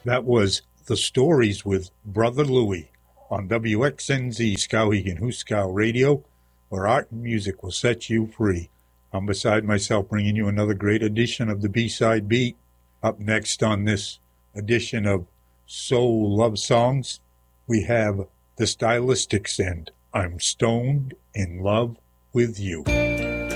That was The Stories with Brother Louie on WXNZ Skowhegan Huskow Radio, where art and music will set you free. I'm beside myself bringing you another great edition of the B-Side Beat. Up next on this edition of Soul Love Songs, we have The Stylistics and I'm Stoned in Love with You.